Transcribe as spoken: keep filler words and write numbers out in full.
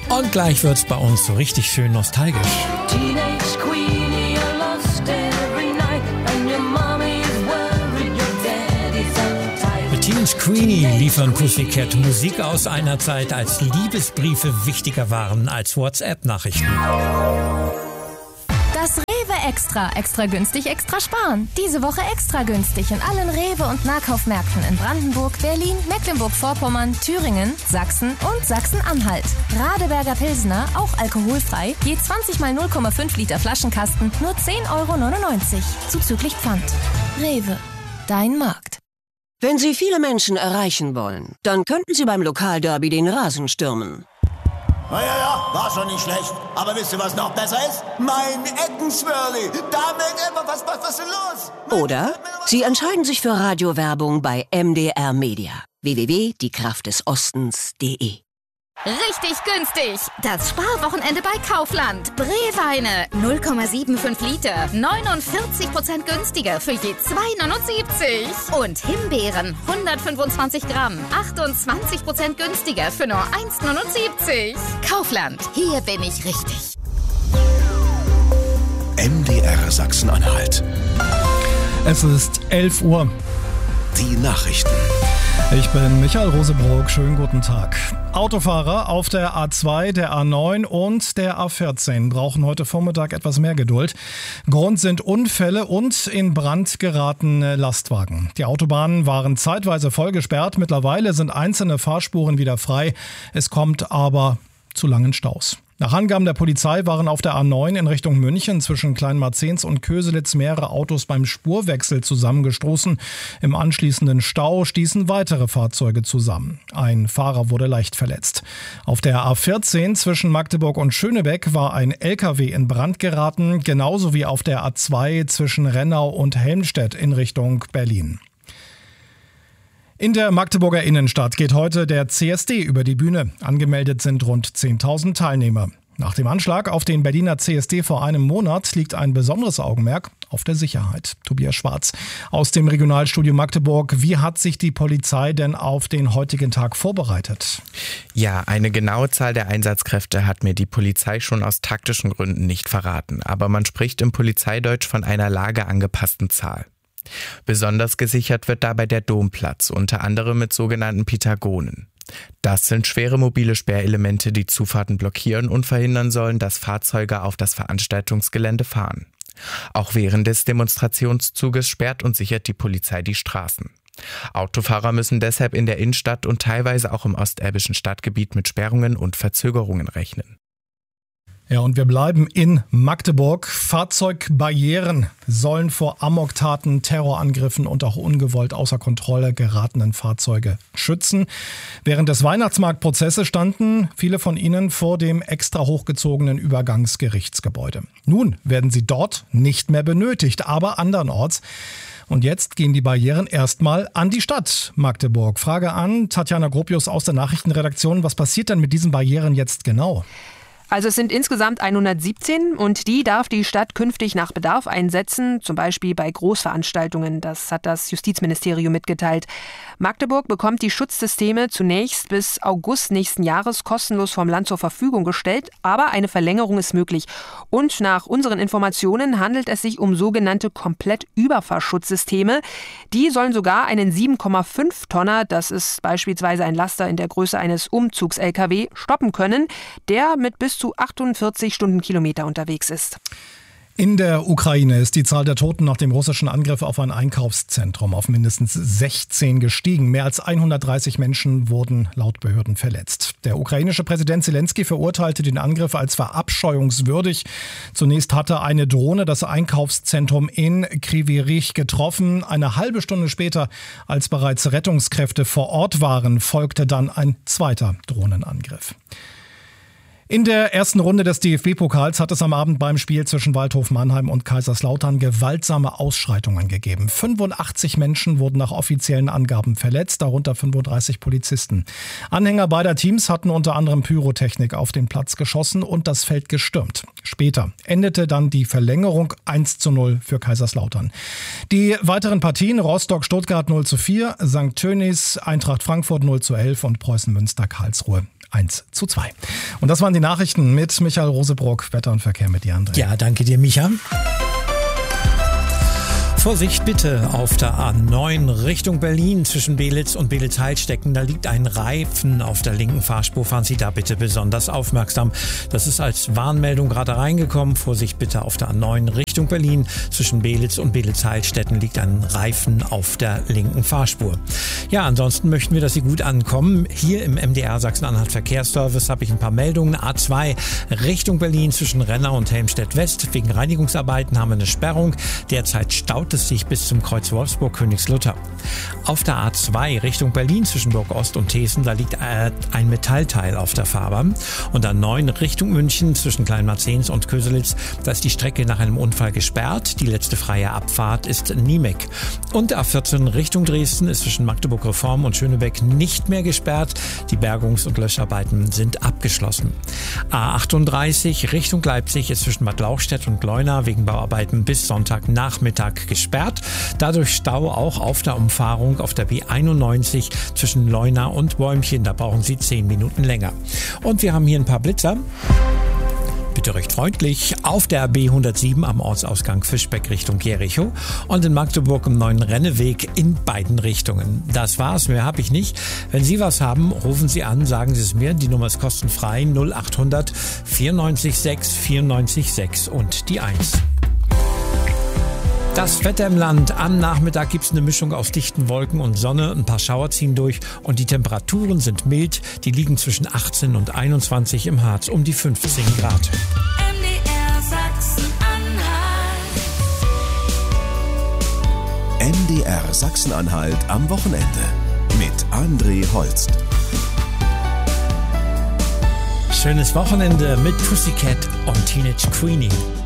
Und gleich wird's bei uns so richtig schön nostalgisch. Teenage Queenie, you're lost every night and your mommy is worried your daddy's uptight. Mit Teenage Queenie liefern Pussycat Musik aus einer Zeit, als Liebesbriefe wichtiger waren als WhatsApp-Nachrichten. Das Rewe Extra. Extra günstig, extra sparen. Diese Woche extra günstig in allen Rewe- und Nahkaufmärkten in Brandenburg, Berlin, Mecklenburg-Vorpommern, Thüringen, Sachsen und Sachsen-Anhalt. Radeberger Pilsner, auch alkoholfrei, je zwanzig mal null Komma fünf Liter Flaschenkasten, nur zehn Euro neunundneunzig. Zuzüglich Pfand. Rewe. Dein Markt. Wenn Sie viele Menschen erreichen wollen, dann könnten Sie beim Lokalderby den Rasen stürmen. Na ja, ja, war schon nicht schlecht. Aber wisst ihr, was noch besser ist? Mein Eckenswirli. Damit immer, was, was, was ist denn los? Oder Sie entscheiden sich für Radiowerbung bei M D R Media. w w w punkt die kraft des ostens punkt de. Richtig günstig! Das Sparwochenende bei Kaufland. Breweine null Komma fünfundsiebzig Liter, neunundvierzig Prozent günstiger für je zwei neunundsiebzig. Und Himbeeren hundertfünfundzwanzig Gramm, achtundzwanzig Prozent günstiger für nur eins neunundsiebzig. Kaufland, hier bin ich richtig. M D R Sachsen-Anhalt. Es ist elf Uhr. Die Nachrichten. Ich bin Michael Rosebrock, schönen guten Tag. Autofahrer auf der A zwei, der A neun und der A vierzehn brauchen heute Vormittag etwas mehr Geduld. Grund sind Unfälle und in Brand geratene Lastwagen. Die Autobahnen waren zeitweise voll gesperrt, mittlerweile sind einzelne Fahrspuren wieder frei. Es kommt aber zu langen Staus. Nach Angaben der Polizei waren auf der A neun in Richtung München zwischen Kleinmarzens und Köselitz mehrere Autos beim Spurwechsel zusammengestoßen. Im anschließenden Stau stießen weitere Fahrzeuge zusammen. Ein Fahrer wurde leicht verletzt. Auf der A vierzehn zwischen Magdeburg und Schönebeck war ein L K W in Brand geraten, genauso wie auf der A zwei zwischen Rennau und Helmstedt in Richtung Berlin. In der Magdeburger Innenstadt geht heute der C S D über die Bühne. Angemeldet sind rund zehntausend Teilnehmer. Nach dem Anschlag auf den Berliner C S D vor einem Monat liegt ein besonderes Augenmerk auf der Sicherheit. Tobias Schwarz aus dem Regionalstudio Magdeburg. Wie hat sich die Polizei denn auf den heutigen Tag vorbereitet? Ja, eine genaue Zahl der Einsatzkräfte hat mir die Polizei schon aus taktischen Gründen nicht verraten. Aber man spricht im Polizeideutsch von einer lageangepassten Zahl. Besonders gesichert wird dabei der Domplatz, unter anderem mit sogenannten Pitagonen. Das sind schwere mobile Sperrelemente, die Zufahrten blockieren und verhindern sollen, dass Fahrzeuge auf das Veranstaltungsgelände fahren. Auch während des Demonstrationszuges sperrt und sichert die Polizei die Straßen. Autofahrer müssen deshalb in der Innenstadt und teilweise auch im osterbischem Stadtgebiet mit Sperrungen und Verzögerungen rechnen. Ja, und wir bleiben in Magdeburg. Fahrzeugbarrieren sollen vor Amoktaten, Terrorangriffen und auch ungewollt außer Kontrolle geratenen Fahrzeuge schützen. Während des Weihnachtsmarktprozesses standen viele von ihnen vor dem extra hochgezogenen Übergangsgerichtsgebäude. Nun werden sie dort nicht mehr benötigt, aber andernorts. Und jetzt gehen die Barrieren erstmal an die Stadt Magdeburg. Frage an Tatjana Gropius aus der Nachrichtenredaktion. Was passiert denn mit diesen Barrieren jetzt genau? Also es sind insgesamt hundertsiebzehn und die darf die Stadt künftig nach Bedarf einsetzen, zum Beispiel bei Großveranstaltungen. Das hat das Justizministerium mitgeteilt. Magdeburg bekommt die Schutzsysteme zunächst bis August nächsten Jahres kostenlos vom Land zur Verfügung gestellt, aber eine Verlängerung ist möglich. Und nach unseren Informationen handelt es sich um sogenannte Komplettüberfahrschutzsysteme. Die sollen sogar einen sieben Komma fünf Tonner, das ist beispielsweise ein Laster in der Größe eines Umzugs-L K W, stoppen können, der mit bis zu achtundvierzig Stundenkilometer unterwegs ist. In der Ukraine ist die Zahl der Toten nach dem russischen Angriff auf ein Einkaufszentrum auf mindestens sechzehn gestiegen. Mehr als hundertdreißig Menschen wurden laut Behörden verletzt. Der ukrainische Präsident Zelensky verurteilte den Angriff als verabscheuungswürdig. Zunächst hatte eine Drohne das Einkaufszentrum in Kryvyi Rih getroffen. Eine halbe Stunde später, als bereits Rettungskräfte vor Ort waren, folgte dann ein zweiter Drohnenangriff. In der ersten Runde des D F B-Pokals hat es am Abend beim Spiel zwischen Waldhof Mannheim und Kaiserslautern gewaltsame Ausschreitungen gegeben. fünfundachtzig Menschen wurden nach offiziellen Angaben verletzt, darunter fünfunddreißig Polizisten. Anhänger beider Teams hatten unter anderem Pyrotechnik auf den Platz geschossen und das Feld gestürmt. Später endete dann die Verlängerung eins zu null für Kaiserslautern. Die weiteren Partien: Rostock-Stuttgart null zu vier, Sankt Tönnies, Eintracht Frankfurt null zu elf und Preußen Münster Karlsruhe eins zu zwei. Und das waren die Nachrichten mit Michael Rosebrock. Wetter und Verkehr mit dir, André. Ja, danke dir, Micha. Vorsicht bitte auf der A neun Richtung Berlin zwischen Belitz und Belitz-Heilstecken. Da liegt ein Reifen auf der linken Fahrspur. Fahren Sie da bitte besonders aufmerksam. Das ist als Warnmeldung gerade reingekommen. Vorsicht bitte auf der A neun Richtung Berlin zwischen Belitz und Belitz-Heilstetten liegt ein Reifen auf der linken Fahrspur. Ja, ansonsten möchten wir, dass Sie gut ankommen. Hier im M D R Sachsen-Anhalt Verkehrsservice habe ich ein paar Meldungen. A zwei Richtung Berlin zwischen Renner und Helmstedt-West. Wegen Reinigungsarbeiten haben wir eine Sperrung. Derzeit staut es sich bis zum Kreuz Wolfsburg-Königslutter. Auf der A zwei Richtung Berlin zwischen Burg Ost und Thesen, da liegt äh, ein Metallteil auf der Fahrbahn. Und A neun Richtung München zwischen Kleinmarzens und Köselitz, da ist die Strecke nach einem Unfall gesperrt. Die letzte freie Abfahrt ist Niemek. Und A vierzehn Richtung Dresden ist zwischen Magdeburg-Reform und Schönebeck nicht mehr gesperrt. Die Bergungs- und Löscharbeiten sind abgeschlossen. A achtunddreißig Richtung Leipzig ist zwischen Bad Lauchstädt und Leuna wegen Bauarbeiten bis Sonntagnachmittag gesperrt. Gesperrt. Dadurch Stau auch auf der Umfahrung auf der B einundneunzig zwischen Leuna und Bäumchen. Da brauchen Sie zehn Minuten länger. Und wir haben hier ein paar Blitzer. Bitte recht freundlich. Auf der B hundertsieben am Ortsausgang Fischbeck Richtung Jericho und in Magdeburg im neuen Renneweg in beiden Richtungen. Das war's, mehr habe ich nicht. Wenn Sie was haben, rufen Sie an, sagen Sie es mir. Die Nummer ist kostenfrei null achthundert vierundneunzig sechs vierundneunzig sechs und die eins. Das Wetter im Land. Am Nachmittag gibt es eine Mischung aus dichten Wolken und Sonne. Ein paar Schauer ziehen durch und die Temperaturen sind mild. Die liegen zwischen achtzehn und einundzwanzig, im Harz um die fünfzehn Grad. M D R Sachsen-Anhalt. M D R Sachsen-Anhalt am Wochenende mit André Holst. Schönes Wochenende mit Pussycat und Teenage Queenie.